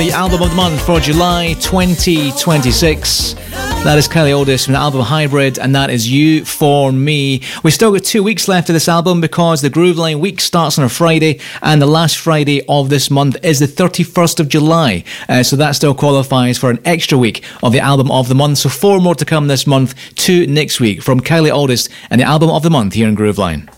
the album of the month for July 2026. That is Kylie Oldest from the album Hybrid, and that is You For Me. We've still got 2 weeks left of this album because the Grooveline week starts on a Friday, and the last Friday of this month is the 31st of July. So that still qualifies for an extra week of the album of the month. So 4 more to come this month, 2 next week from Kylie Oldest and the album of the month here in Grooveline.